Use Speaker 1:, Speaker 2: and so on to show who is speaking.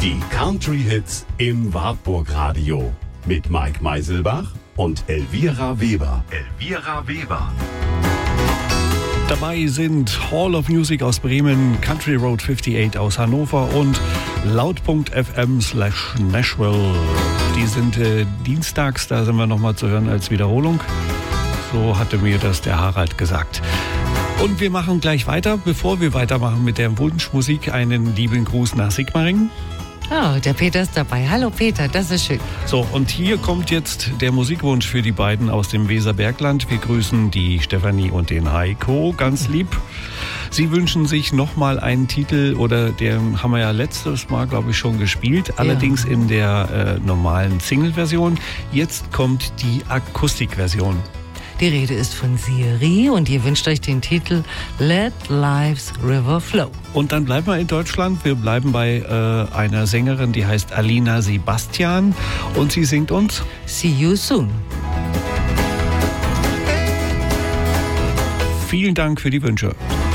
Speaker 1: Die Country-Hits im Wartburg-Radio mit Mike Meiselbach und Elvira Weber.
Speaker 2: Dabei sind Hall of Music aus Bremen, Country Road 58 aus Hannover und Laut.fm/Nashville. Die sind dienstags, da sind wir nochmal zu hören als Wiederholung. So hatte mir das der Harald gesagt. Und wir machen gleich weiter. Bevor wir weitermachen mit der Wunschmusik, einen lieben Gruß nach Sigmaringen.
Speaker 3: Oh, der Peter ist dabei. Hallo Peter, das ist schön.
Speaker 2: So, und hier kommt jetzt der Musikwunsch für die beiden aus dem Weserbergland. Wir grüßen die Stefanie und den Heiko ganz lieb. Sie wünschen sich nochmal einen Titel, oder den haben wir ja letztes Mal, glaube ich, schon gespielt. Allerdings in der normalen Single-Version. Jetzt kommt die Akustikversion.
Speaker 3: Die Rede ist von Siri und ihr wünscht euch den Titel Let Life's River Flow.
Speaker 2: Und dann bleiben wir in Deutschland. Wir bleiben bei einer Sängerin, die heißt Alina Sebastian und sie singt uns
Speaker 3: See You Soon.
Speaker 2: Vielen Dank für die Wünsche.